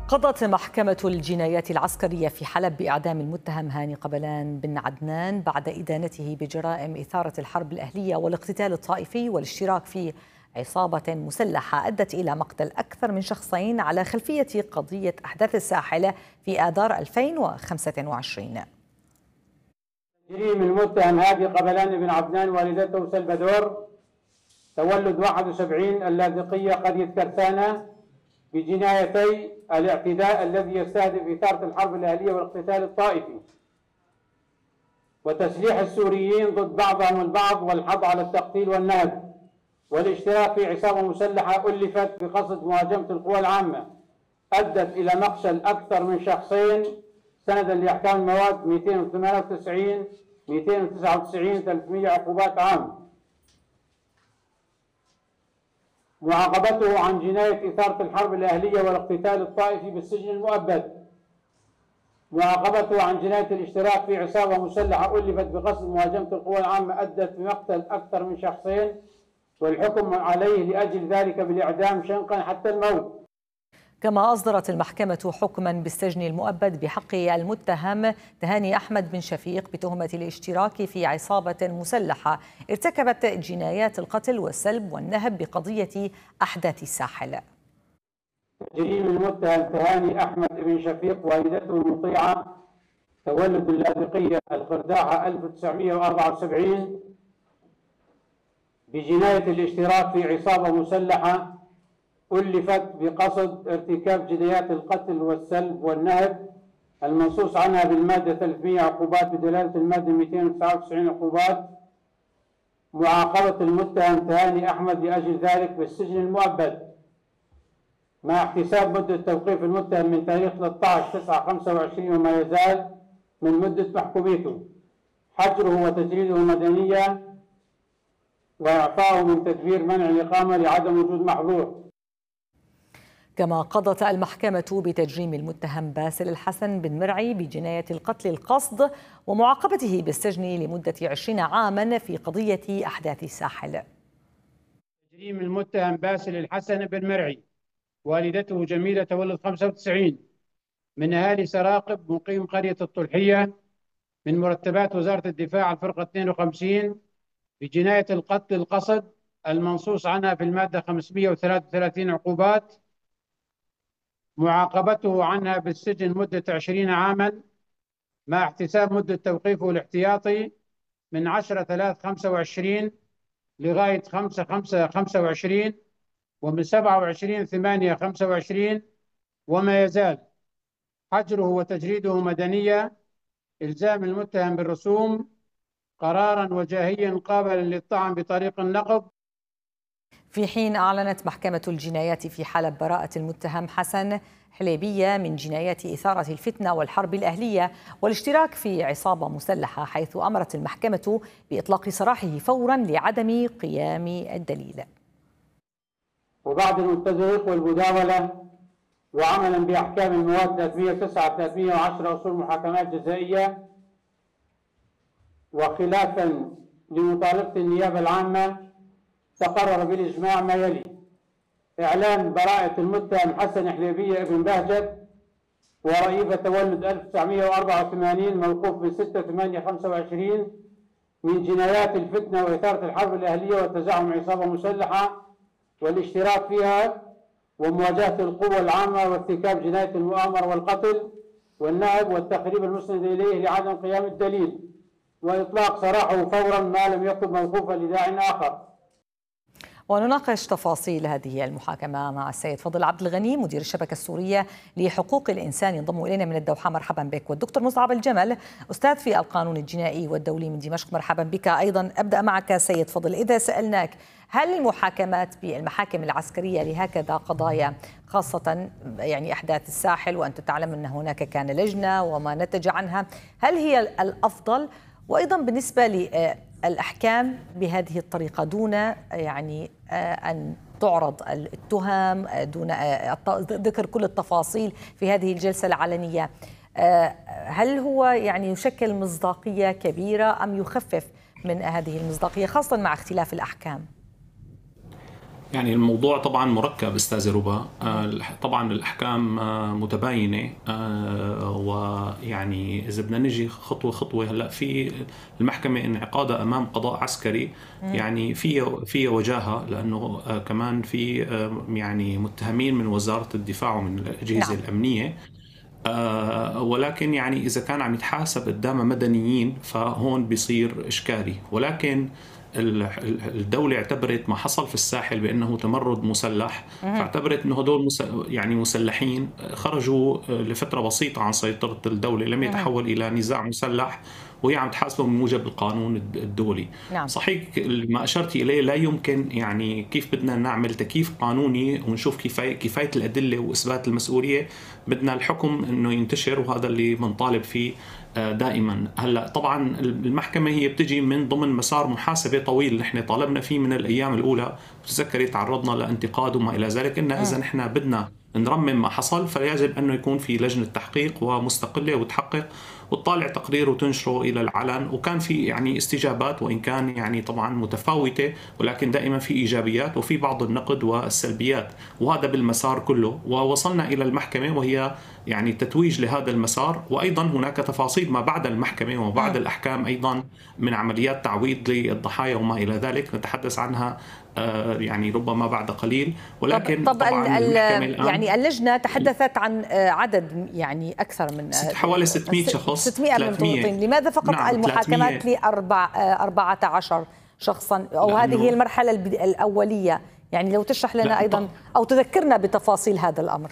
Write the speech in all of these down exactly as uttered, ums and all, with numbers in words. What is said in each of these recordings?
قضت محكمة الجنايات العسكرية في حلب بإعدام المتهم هاني قبلان بن عدنان بعد إدانته بجرائم إثارة الحرب الأهلية والاقتتال الطائفي والاشتراك في عصابة مسلحة أدت إلى مقتل أكثر من شخصين على خلفية قضية أحداث الساحل في آذار ألفين وخمسة وعشرين. تجريم المتهم هادي قبلان بن عدنان والدته سلفادور تولد واحد وسبعين اللاذقية قرية كرسانة بجنايتي الاعتداء الذي يستهدف إثارة الحرب الأهلية والاقتتال الطائفي وتسليح السوريين ضد بعضهم البعض والحض على التقتيل والنهب والاشتراك في عصابة مسلحة ألفت بقصد مهاجمة القوى العامة أدت إلى مقتل أكثر من شخصين سندا لأحكام المواد مئتين وثمانية وتسعين مئتين وتسعة وتسعين ثلاثمئة عقوبات عامة. معاقبته عن جناية إثارة الحرب الأهلية والاقتتال الطائفي بالسجن المؤبد. معاقبته عن جناية الاشتراك في عصابة مسلحة ألفت بقصد مهاجمة القوى العامة أدت بمقتل أكثر من شخصين والحكم عليه لأجل ذلك بالإعدام شنقا حتى الموت. كما أصدرت المحكمة حكما بالسجن المؤبد بحق المتهم تهاني أحمد بن شفيق بتهمة الاشتراك في عصابة مسلحة ارتكبت جنايات القتل والسلب والنهب بقضية أحداث الساحل. تجريم المتهم تهاني أحمد بن شفيق والدته المطيعة تولد اللاذقية القرداحة ألف وتسعمئة وأربعة وسبعين بجناية الاشتراك في عصابة مسلحة ألفت بقصد ارتكاب جنايات القتل والسلب والنهب المنصوص عنها بالمادة ثلاثمئة عقوبات بدلالة المادة مئتين وتسعة وتسعين عقوبات. معاقبة المتهم تهاني أحمد لأجل ذلك بالسجن المؤبد مع احتساب مدة توقيف المتهم من تاريخ ثلاثة عشر تسعة خمسة وعشرين وما يزال من مدة محكوميته، حجره وتجريده مدنيا وإعفاؤه من تدبير منع الإقامة لعدم وجود محظور. كما قضت المحكمة بتجريم المتهم باسل الحسن بن مرعي بجناية القتل القصد ومعاقبته بالسجن لمدة عشرين عاما في قضية أحداث الساحل. تجريم المتهم باسل الحسن بن مرعي والدته جميلة تولد خمسة وتسعين من أهالي سراقب مقيم قرية الطلحية من مرتبات وزارة الدفاع الفرقة اثنين وخمسين بجناية القتل القصد المنصوص عنها في المادة خمسمئة وثلاثة وثلاثين عقوبات. معاقبته عنها بالسجن مدة عشرين عاما مع احتساب مدة توقيفه الاحتياطي من عشرة ثلاثة خمسة وعشرين لغاية خمسة خمسة خمسة وعشرين ومن سبعة وعشرين ثمانية خمسة وعشرين وما يزال حجره وتجريده مدنيا إلزام المتهم بالرسوم قرارا وجاهيا قابلا للطعن بطريق النقض. في حين أعلنت محكمة الجنايات في حلب براءة المتهم حسن حليبية من جنايات إثارة الفتنة والحرب الأهلية والاشتراك في عصابة مسلحة، حيث أمرت المحكمة بإطلاق سراحه فورا لعدم قيام الدليل. وبعد التدقيق والمداولة وعملا بأحكام المواد ثلاثمئة وتسعة ثلاثمئة وعشرة أصول محاكمات جزائية وخلافا لمطالبة النيابة العامة، تقرر بالإجماع ما يلي: إعلان براءة المتهم حسن حليبية بن بهجت ورئيبة تولد ألف وتسعمئة وأربعة وثمانين موقوف من ستة ثمانية خمسة وعشرين من جنايات الفتنة وإثارة الحرب الأهلية وتزعم عصابة مسلحة والاشتراك فيها ومواجهة القوى العامة وارتكاب جناية المؤامرة والقتل والنهب والتخريب المسند إليه لعدم قيام الدليل، وإطلاق سراحه فورا ما لم يكن موقوفا لداع آخر. ونناقش تفاصيل هذه المحاكمة مع السيد فضل عبد الغني مدير الشبكة السورية لحقوق الإنسان ينضم إلينا من الدوحة. مرحبا بك. والدكتور مصعب الجمل أستاذ في القانون الجنائي والدولي من دمشق. مرحبا بك أيضا. أبدأ معك سيد فضل، إذا سألناك هل المحاكمات بالمحاكم العسكرية لهكذا قضايا خاصة يعني أحداث الساحل، وأنت تعلم أن هناك كان لجنة وما نتج عنها، هل هي الأفضل؟ وأيضا بالنسبة للأحكام بهذه الطريقة دون يعني أن تعرض التهم، دون ذكر كل التفاصيل في هذه الجلسة العلنية، هل هو يعني يشكل مصداقية كبيرة أم يخفف من هذه المصداقية خاصة مع اختلاف الأحكام؟ يعني الموضوع طبعا مركب استاذ ربا. طبعا الاحكام متباينه، ويعني اذا بدنا نجي خطوه خطوه، هلا في المحكمه انعقادها امام قضاء عسكري يعني في في وجاهه، لانه كمان في يعني متهمين من وزاره الدفاع ومن الاجهزه نعم. الامنيه، ولكن يعني اذا كان عم يتحاسب قدام مدنيين فهون بيصير اشكالي. ولكن الدولة اعتبرت ما حصل في الساحل بأنه تمرد مسلح، فاعتبرت أنه هدول يعني مسلحين خرجوا لفترة بسيطة عن سيطرة الدولة، لم يتحول إلى نزاع مسلح، وهي عم تحاسبهم بموجب القانون الدولي. نعم. صحيح ما أشرت إليه لا يمكن يعني كيف بدنا نعمل تكييف قانوني ونشوف كفاية كفاية الأدلة وإثبات المسؤولية، بدنا الحكم أنه ينتشر، وهذا اللي بنطالب فيه دائما. هلا طبعا المحكمة هي بتجي من ضمن مسار محاسبة طويل نحن طالبنا فيه من الأيام الأولى، بتذكري تعرضنا لانتقاد وما إلى ذلك، إن إذا نحن بدنا نرمم ما حصل فيجب أنه يكون في لجنة تحقيق ومستقلة وتحقق وتطالع تقرير وتنشره إلى العلن. وكان في يعني استجابات، وإن كان يعني طبعا متفاوتة، ولكن دائما في إيجابيات وفي بعض النقد والسلبيات، وهذا بالمسار كله. ووصلنا إلى المحكمة وهي يعني تتويج لهذا المسار، وأيضا هناك تفاصيل ما بعد المحكمة وما بعد الأحكام أيضا من عمليات تعويض للضحايا وما إلى ذلك، نتحدث عنها يعني ربما بعد قليل. ولكن طب طبعا الآن يعني اللجنة تحدثت عن عدد يعني أكثر من حوالي ستمئة شخص، ستمئة من المتورطين. لماذا فقط نعم المحاكمات لأربعة عشر شخصا، أو هذه هي المرحلة الأولية؟ يعني لو تشرح لنا أيضا أو تذكرنا بتفاصيل هذا الأمر.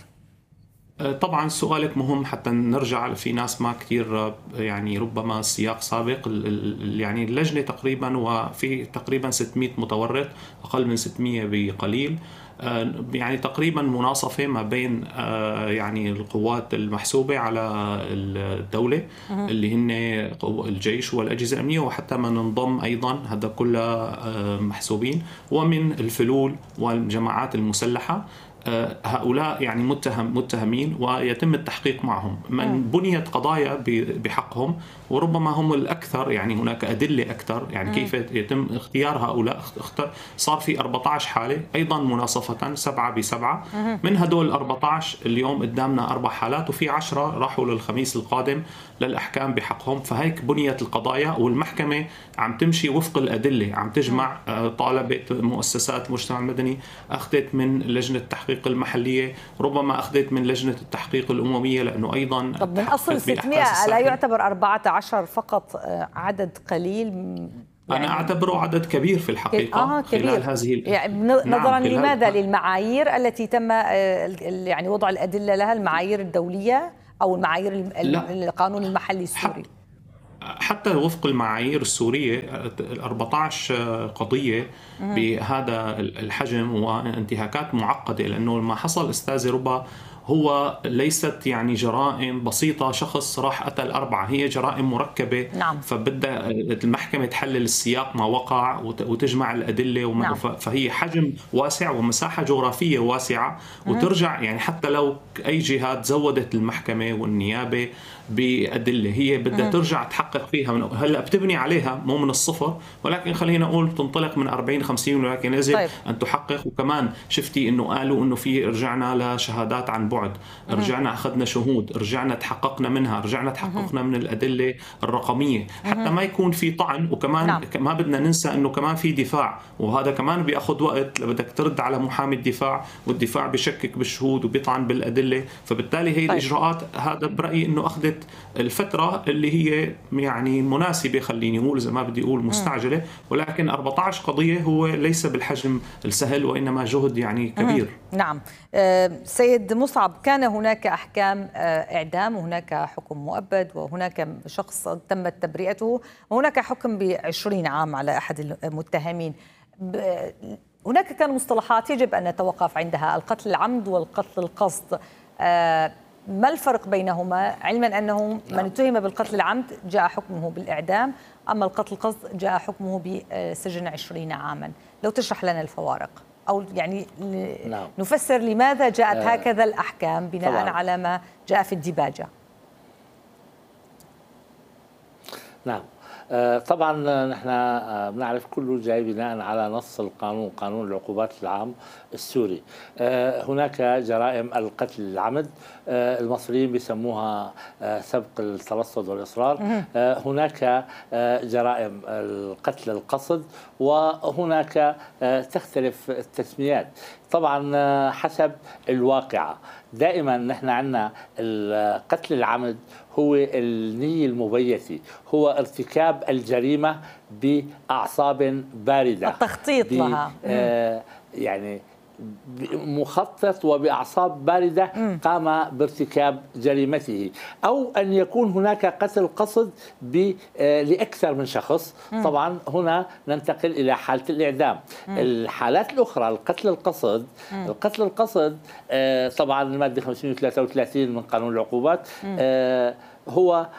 طبعا سؤالك مهم حتى نرجع، في ناس ما كثير يعني ربما سياق سابق. يعني اللجنة تقريبا وفي تقريبا ستمئة متورط، أقل من ستمئة بقليل، يعني تقريبا مناصفة ما بين يعني القوات المحسوبة على الدولة اللي هن الجيش والأجهزة الأمنية، وحتى من انضم أيضا هذا كله محسوبين، ومن الفلول والجماعات المسلحة. هؤلاء يعني متهم متهمين ويتم التحقيق معهم. من بنيت قضايا بحقهم، وربما هم الأكثر، يعني هناك أدلة أكثر يعني كيف يتم اختيار هؤلاء. صار في أربعة عشر حالة أيضا مناصفة، سبعة بسبعة. من هدول أربعة عشر اليوم قدامنا أربع حالات، وفي عشرة راحوا للخميس القادم للأحكام بحقهم. فهيك بنيت القضايا، والمحكمة عم تمشي وفق الأدلة، عم تجمع طالبت مؤسسات المجتمع المدني، أخذت من لجنة التحقيق المحلية، ربما أخذت من لجنة التحقيق الأممية، لأنه أيضا طب من أصل ستمئة لا يعتبر أربعة عشر فقط عدد قليل؟ يعني أنا أعتبره عدد كبير في الحقيقة. آه كبير. خلال هذه يعني نظرا نعم لماذا؟ للمعايير التي تم يعني وضع الأدلة لها، المعايير الدولية أو المعايير القانون المحلي السوري؟ حتى وفق المعايير السورية ال أربعة عشر قضية بهذا الحجم وانتهاكات معقدة، لأنه ما حصل أستاذ ربا هو ليست يعني جرائم بسيطة، شخص راح قتل أربعة، هي جرائم مركبة. نعم. فبدأ المحكمة تحلل السياق ما وقع وتجمع الأدلة، نعم. فهي حجم واسع ومساحة جغرافية واسعة، وترجع يعني حتى لو أي جهات زودت المحكمة والنيابة بأدلة، هي بدها ترجع تحقق فيها من هلا، بتبني عليها مو من الصفر، ولكن خلينا نقول تنطلق من أربعين خمسين، ولكن يجب طيب. أن تحقق. وكمان شفتي إنه قالوا إنه في رجعنا لشهادات عن بعد، رجعنا أخذنا شهود، رجعنا تحققنا منها، رجعنا تحققنا من الأدلة الرقمية، حتى ما يكون في طعن. وكمان نعم. ما بدنا ننسى إنه كمان في دفاع، وهذا كمان بيأخذ وقت، بدك ترد على محامي الدفاع، والدفاع بيشكك بالشهود وبيطعن بالأدلة. فبالتالي هي طيب. الإجراءات هذا برأيي إنه أخذت الفترة اللي هي يعني مناسبة، خليني أقول إذا ما بدي أقول مستعجلة، ولكن أربعة عشر قضية هو ليس بالحجم السهل، وإنما جهد يعني كبير. نعم. سيد مصعب، كان هناك أحكام إعدام، وهناك حكم مؤبد، وهناك شخص تمت تبرئته، وهناك حكم بعشرين عام على أحد المتهمين. هناك كان مصطلحات يجب أن نتوقف عندها، القتل العمد والقتل القصد. ما الفرق بينهما، علما أنه من اتهم بالقتل العمد جاء حكمه بالإعدام، أما القتل القصد جاء حكمه بسجن عشرين عاما؟ لو تشرح لنا الفوارق، أو يعني نعم. نفسر لماذا جاءت آه هكذا الأحكام بناء طبعا. على ما جاء في الديباجة. نعم. طبعا نحن بنعرف كله جاي بناء على نص القانون، قانون العقوبات العام السوري. هناك جرائم القتل العمد، المصريين بيسموها سبق الترصد والإصرار. هناك جرائم القتل القصد، وهناك تختلف التسميات طبعا حسب الواقعة. دائما نحن عندنا القتل العمد هو النية المبيتة، هو ارتكاب الجريمة بأعصاب باردة، التخطيط لها آه يعني مخطط وبأعصاب باردة قام بارتكاب جريمته، أو أن يكون هناك قتل قصد لأكثر من شخص. طبعا هنا ننتقل إلى حالة الإعدام. الحالات الأخرى القتل القصد، القتل القصد طبعا المادة خمسمئة وثلاثة وثلاثين من قانون العقوبات هو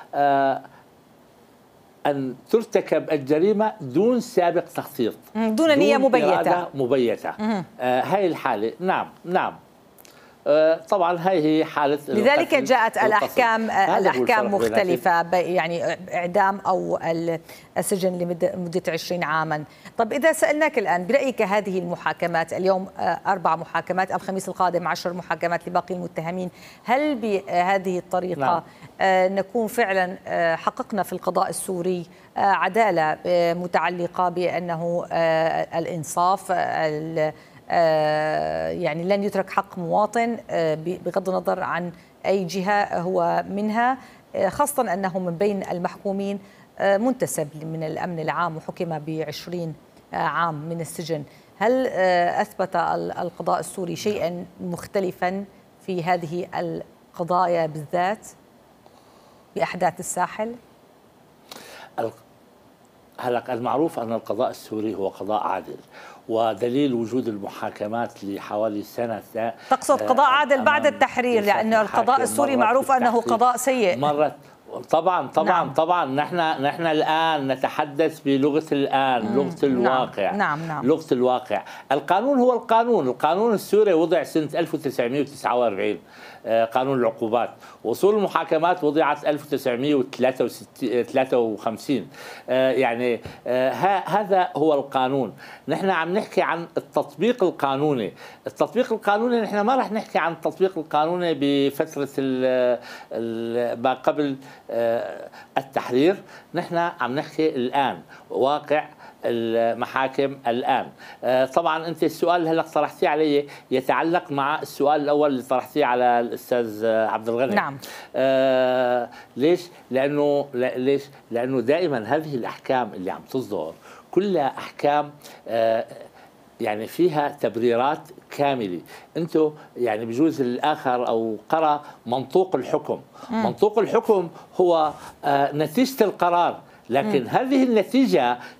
أن ترتكب الجريمة دون سابق تخطيط، دون نية مبيتة مبيتة. آه هاي الحالة نعم نعم آه طبعا هاي هي حالة. لذلك جاءت الأحكام الأحكام مختلفة، يعني إعدام أو السجن لمدة عشرين عاما. طب إذا سألناك الآن برأيك هذه المحاكمات اليوم أربع محاكمات، الخميس القادم عشر محاكمات لباقي المتهمين، هل بهذه الطريقة نعم. نكون فعلا حققنا في القضاء السوري عدالة متعلقة بأنه الإنصاف، يعني لن يترك حق مواطن بغض النظر عن أي جهة هو منها، خاصة أنه من بين المحكومين منتسب من الأمن العام وحكم بعشرين عام من السجن؟ هل أثبت القضاء السوري شيئا مختلفا في هذه القضايا بالذات بأحداث الساحل؟ هلأ المعروف أن القضاء السوري هو قضاء عادل، ودليل وجود المحاكمات لحوالي سنة. تقصد قضاء عادل بعد التحرير، لأن القضاء السوري معروف أنه قضاء سيء. مرت طبعا طبعا نعم. طبعا نحن نحن الآن نتحدث بلغة الآن، مم. لغة الواقع. نعم. نعم. لغة الواقع. القانون هو القانون، القانون السوري وضع سنة ألف وتسعمئة وتسعة وأربعين، قانون العقوبات. وصول المحاكمات وضعت ألف وتسعمئة وثلاثة وخمسين. يعني هذا هو القانون. نحن عم نحكي عن التطبيق القانوني. التطبيق القانوني نحن ما رح نحكي عن التطبيق القانوني بفترة ما قبل التحرير، نحن عم نحكي الآن واقع المحاكم الآن. طبعا أنت السؤال هلأ طرحتيه علي يتعلق مع السؤال الأول اللي طرحتيه على الأستاذ عبد الغني. نعم. آه ليش؟ لأنه ليش؟ لأنه دائما هذه الأحكام اللي عم تصدر كلها أحكام آه يعني فيها تبريرات كاملة. انتم يعني بجوز الآخر أو قرأ منطوق الحكم. م. منطوق الحكم هو آه نتيجة القرار، لكن م. هذه النتيجة